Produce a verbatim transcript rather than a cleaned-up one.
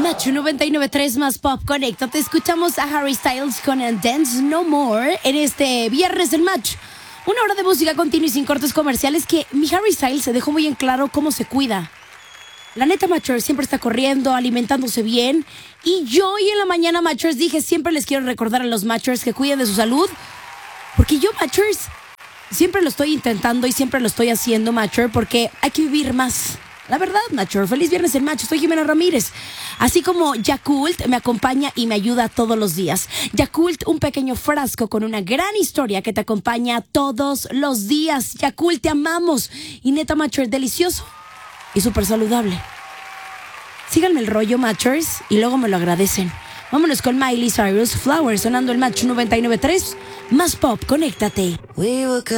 Match noventa y nueve punto tres más Pop, conéctate. Escuchamos a Harry Styles con Dance No More en este viernes del Match. Una hora de música continua y sin cortes comerciales que mi Harry Styles se dejó muy en claro cómo se cuida. La neta, Matchers siempre está corriendo, alimentándose bien. Y yo hoy en la mañana, Matchers, dije, siempre les quiero recordar a los Matchers que cuiden de su salud. Porque yo, Matchers, siempre lo estoy intentando y siempre lo estoy haciendo, Matcher, porque hay que vivir más. La verdad, Matcher, feliz viernes el Match. Soy Jimena Ramírez. Así como Yakult me acompaña y me ayuda todos los días. Yakult, un pequeño frasco con una gran historia que te acompaña todos los días. Yakult, te amamos. Y neta, Matcher, delicioso y súper saludable. Síganme el rollo, Matchers, y luego me lo agradecen. Vámonos con Miley Cyrus, Flowers, sonando el Match noventa y nueve punto tres. Más Pop, conéctate.